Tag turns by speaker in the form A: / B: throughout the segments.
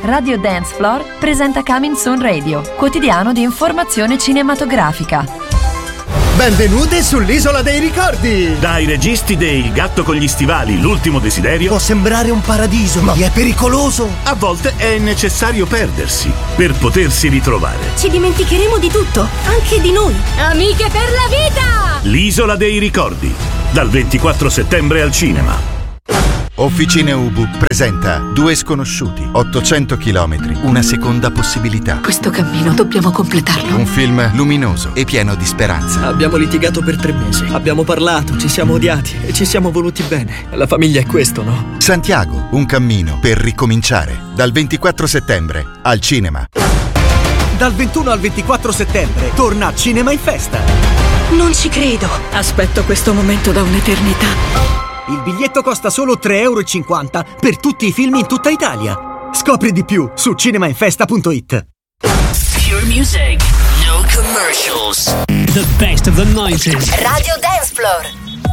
A: Radio Dance Floor presenta Coming Soon Radio, quotidiano di informazione cinematografica.
B: Benvenute sull'Isola dei Ricordi!
C: Dai registi dei Il gatto con gli stivali, L'ultimo desiderio.
B: Può sembrare un paradiso, ma è pericoloso!
C: A volte è necessario perdersi per potersi ritrovare.
D: Ci dimenticheremo di tutto, anche di noi. Amiche per la vita!
C: L'Isola dei Ricordi, dal 24 settembre al cinema.
E: Officine Ubu presenta Due sconosciuti, 800 chilometri, una seconda possibilità.
F: Questo cammino dobbiamo completarlo.
E: Un film luminoso e pieno di speranza.
G: Abbiamo litigato per 3 mesi, abbiamo parlato, ci siamo odiati e ci siamo voluti bene. La famiglia è questo, no?
E: Santiago, un cammino per ricominciare. Dal 24 settembre al cinema.
B: Dal 21 al 24 settembre torna Cinema in Festa.
F: Non ci credo. Aspetto questo momento da un'eternità.
B: Il biglietto costa solo 3,50 € per tutti i film in tutta Italia. Scopri di più su cinemainfesta.it.
H: Pure music, no commercials.
I: The best of the 90s.
D: Radio Dance Floor.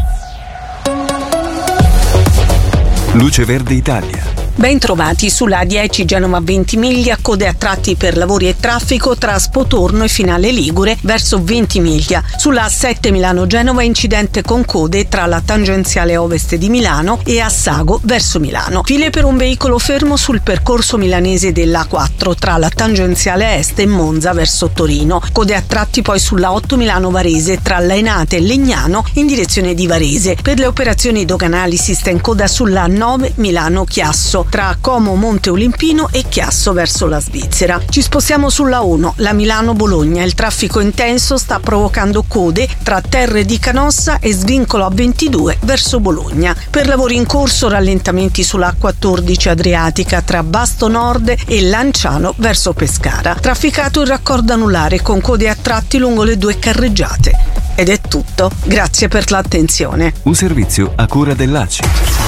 J: Luce Verde Italia.
K: Ben trovati sulla A10 Genova Ventimiglia, code a tratti per lavori e traffico tra Spotorno e Finale Ligure verso Ventimiglia. Sulla A7 Milano-Genova incidente con code tra la tangenziale ovest di Milano e Assago verso Milano. File per un veicolo fermo sul percorso milanese dell'A4 tra la tangenziale est e Monza verso Torino. Code a tratti poi sulla 8 Milano-Varese tra Lainate e Legnano in direzione di Varese. Per le operazioni doganali si sta in coda sulla 9 Milano-Chiasso tra Como Monte Olimpino e Chiasso verso la Svizzera. Ci spostiamo sulla 1, la Milano-Bologna. Il traffico intenso sta provocando code tra Terre di Canossa e Svincolo A22 verso Bologna. Per lavori in corso rallentamenti sulla A14 Adriatica tra Basto Nord e Lanciano verso Pescara. Trafficato il raccordo anulare con code a tratti lungo le 2 carreggiate. Ed è tutto. Grazie per l'attenzione.
J: Un servizio a cura dell'ACI.